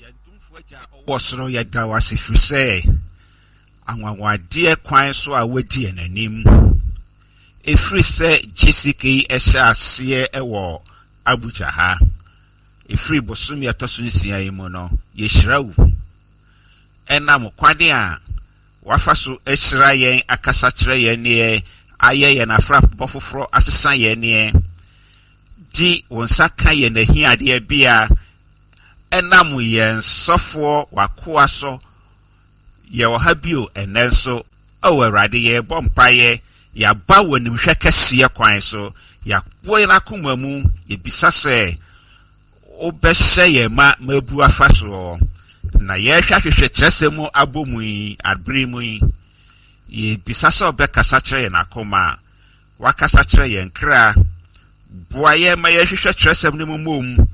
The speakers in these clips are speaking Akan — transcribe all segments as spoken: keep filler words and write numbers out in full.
Yadumfo ja owosoro yeda wase firi sɛ anwanwade kwan so a wadi enanim efiri sɛ G C K ɛhyɛ ase ɛwɔ Abuja ha efiri bosom yɛtɔso nsia yi mu no yɛhyirawu ɛnam kwade a wafa so ɛhyira yɛn akasa kyerɛ yɛn ne ayɛ yɛn afra bɔfoforo asesa yɛn ne di wonsa ka yɛn ahiade bia enam yen sofo wakoa so ye wo ha bio enenso awurade ye bompaye ya ba wonim hwe kese kwan so ya boyina komamu ye bisa se obehye ye ma mabu afa so na ye hwahwehwe kyesemu abomu yi abrimu yi ye bisa se obekasa kyere na koma wakasa kyere ye nkra boaye ma ye hwehwe kyesemu ne mumom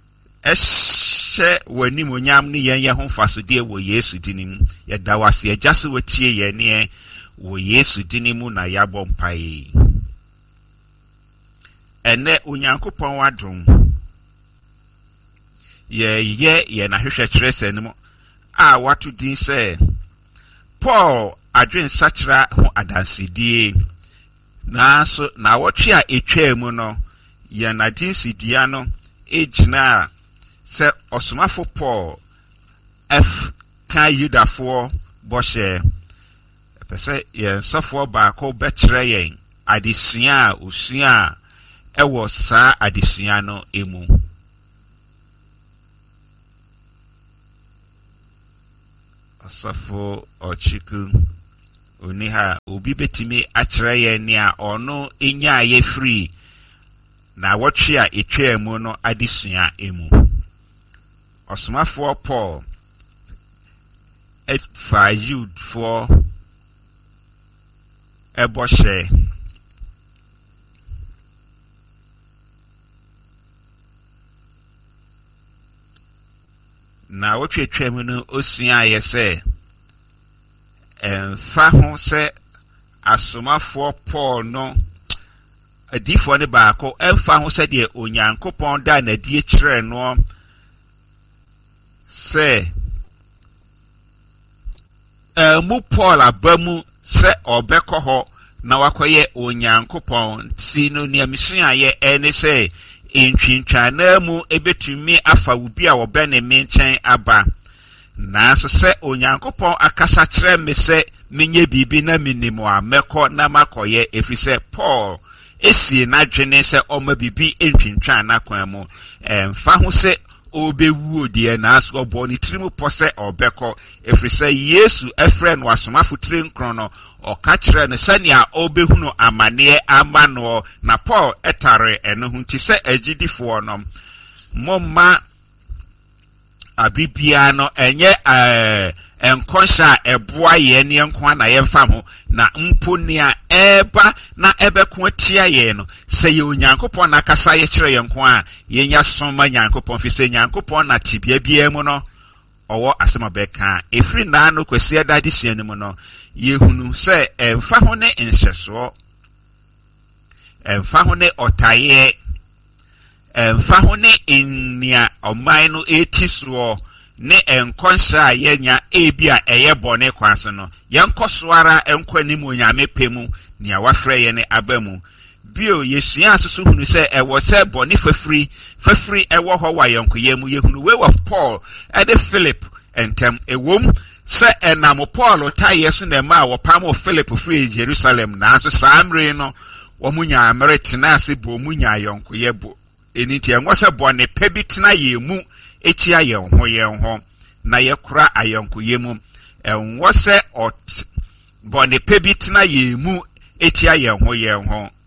se wani monyam ni yen ye ho fasode wo Yesu dinim ye da wase ye jase watie ye ne wo Yesu dinimu na ya bompai ene onyankopon wadom ye ye ye na hwehwe kyerɛ sɛnimo a watu din sɛ Paul adwen sachra ho adansidie na so na wotwe a etwa mu no ye na din sidua no ejina se osomafo Paul F kan Yudafo boshe pese ye nsofo ba ko bekyere yen adesua osua ewo saa adesua no emu asafo ochiku oniha obi betimi akyere yen ne a ono enya ye free na wotwe a etwa mu no adesua emu osomafo Paul et fa Jude for eboshe na wotwetwa mu no osua yese emfa ho se asomafo Paul no adifo ne baako emfa ho se de onyankopon da na die kyerɛ no se eh mu Paul abamu se obekɔ hɔ na wakoye onyankopɔn ti no ne amisua ye ene se entwintwa na mu ebetumi afa ubi a wobe ne menchen aba na so se onyankopɔn akasa kyerɛ me se menye bibi na minimo a mekɔ na makoye efri se Paul esi na dwene se ɔma bibi entwintwa na kwan mu emfa ho se obewu odie na aso bo ni trimu pose obeko efrise Yesu efre no asomafo tire nkron no oka kire ne sania obehunu amane amano na Paul etare eno hu ti se agidifo no momma abibia no enye eh enkonsha eboa ye ne enko na ye mfa ho na mponia eba na ebeko atia ye no se ye onyankopon na kasa ye kire ye nko a ye nya soma nyankopon fi se nyankopon na tibia bia mu no owo asema beka efri na no kwesi adade siane mu no ye hunu se emfa ho ne enhyeso emfa ho ne otaye emfa ho ne enia oman no etiso ne enkonsha yenya ebia eye bone kwaso no yenkoswara enkwanim onyame pemu ne awafre ye ne abamu bio yesua asusu hunu se ewo se bone fafri fafri ewo ho wa yenkoyemu yehunu we of Paul ede Philip entem ewom se enam Paul ta yesu na ma wo pam Philip free Jerusalem na aso samre no wo munya ameritena ase bo munya yenkoyebo eniti enwo se bone pebitena yemu etia ye ho ye ho na ye kura ayonkoyemu enwo se ot bone pebitena yemu etia ye ho ye ho